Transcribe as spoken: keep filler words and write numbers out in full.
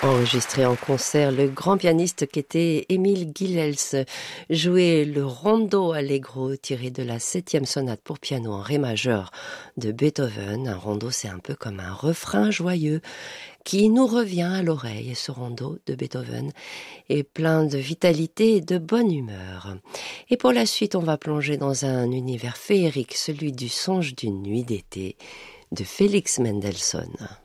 Enregistré en concert, le grand pianiste qu'était Émile Guilels jouait le rondo allegro tiré de la septième sonate pour piano en ré majeur de Beethoven. Un rondo, c'est un peu comme un refrain joyeux qui nous revient à l'oreille. Et ce rondo de Beethoven est plein de vitalité et de bonne humeur. Et pour la suite, on va plonger dans un univers féerique, celui du songe d'une nuit d'été de Félix Mendelssohn.